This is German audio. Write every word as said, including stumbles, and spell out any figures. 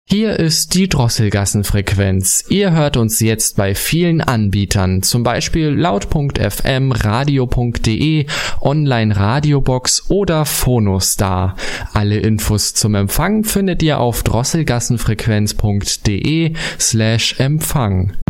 Hier ist die Drosselgassenfrequenz. Ihr hört uns jetzt bei vielen Anbietern, zum Beispiel laut punkt f m, radio punkt de, Online-Radiobox oder Phonostar. Alle Infos zum Empfang findet ihr auf drosselgassenfrequenz punkt de slash Empfang.